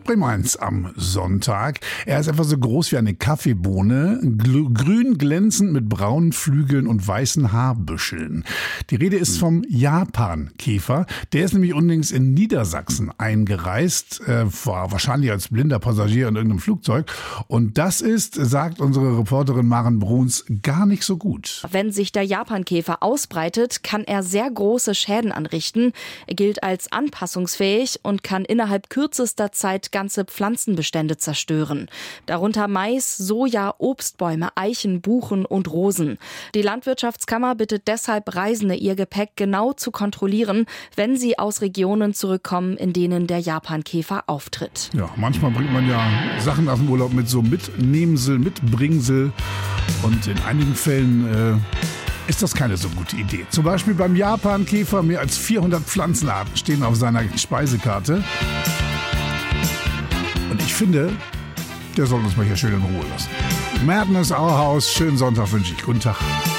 Bremen 1 am Sonntag. Er ist etwa so groß wie eine Kaffeebohne, grün glänzend mit braunen Flügeln und weißen Haarbüscheln. Die Rede ist vom Japankäfer. Der ist nämlich unlängst in Niedersachsen eingereist, war wahrscheinlich als blinder Passagier in irgendeinem Flugzeug. Und das ist, sagt unsere Reporterin Maren Bruns, gar nicht so gut. Wenn sich der Japankäfer ausbreitet, kann er sehr große Schäden anrichten. Er gilt als anpassungsfähig und kann innerhalb kürzester Zeit ganze Pflanzenbestände zerstören. Darunter Mais, Soja, Obstbäume, Eichen, Buchen und Rosen. Die Landwirtschaftskammer bittet deshalb Reisende, ihr Gepäck genau zu kontrollieren, wenn sie aus Regionen zurückkommen, in denen der Japankäfer auftritt. Ja, manchmal bringt man ja Sachen aus dem Urlaub mit so Mitnehmsel, Mitbringsel. Und in einigen Fällen ist das keine so gute Idee. Zum Beispiel beim Japankäfer, mehr als 400 Pflanzenarten stehen auf seiner Speisekarte. Und ich finde, der soll uns mal hier schön in Ruhe lassen. Madness Our House, schönen Sonntag wünsche ich. Guten Tag.